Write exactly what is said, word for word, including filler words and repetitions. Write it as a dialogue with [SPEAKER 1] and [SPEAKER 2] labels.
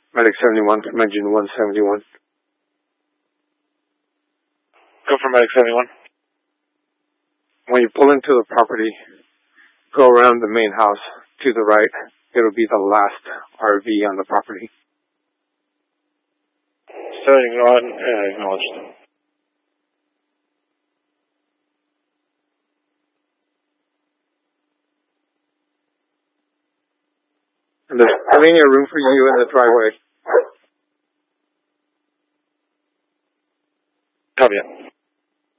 [SPEAKER 1] Medic seventy-one, Engine one seventy-one.
[SPEAKER 2] Go for Medic seventy-one.
[SPEAKER 1] When you pull into the property, go around the main house to the right. It'll be the last R V on the property.
[SPEAKER 2] Starting on, uh, acknowledged.
[SPEAKER 1] And there's plenty of room for you in the driveway.
[SPEAKER 2] Copy it.